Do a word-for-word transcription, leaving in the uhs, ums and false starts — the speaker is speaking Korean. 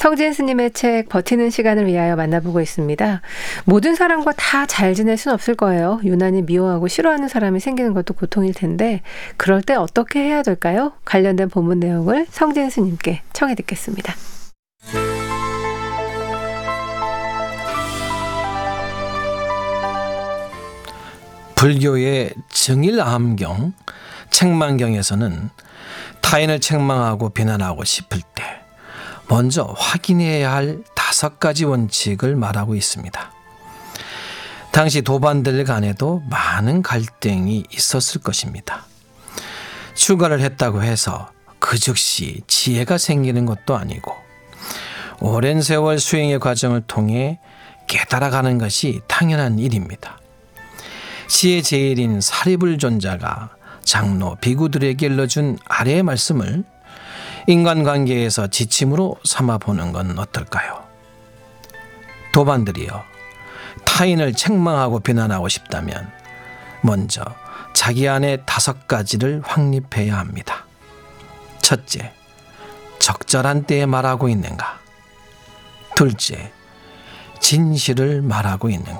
성진 스님의 책 버티는 시간을 위하여 만나보고 있습니다. 모든 사람과 다 잘 지낼 순 없을 거예요. 유난히 미워하고 싫어하는 사람이 생기는 것도 고통일 텐데 그럴 때 어떻게 해야 될까요? 관련된 본문 내용을 성진 스님께 청해 듣겠습니다. 불교의 정일암경, 책망경에서는 타인을 책망하고 비난하고 싶을 때 먼저 확인해야 할 다섯 가지 원칙을 말하고 있습니다. 당시 도반들 간에도 많은 갈등이 있었을 것입니다. 출가를 했다고 해서 그 즉시 지혜가 생기는 것도 아니고 오랜 세월 수행의 과정을 통해 깨달아가는 것이 당연한 일입니다. 시의 제일인 사리불존자가 장로, 비구들에게 일러준 아래의 말씀을 인간관계에서 지침으로 삼아보는 건 어떨까요? 도반들이여, 타인을 책망하고 비난하고 싶다면 먼저 자기 안에 다섯 가지를 확립해야 합니다. 첫째, 적절한 때에 말하고 있는가? 둘째, 진실을 말하고 있는가?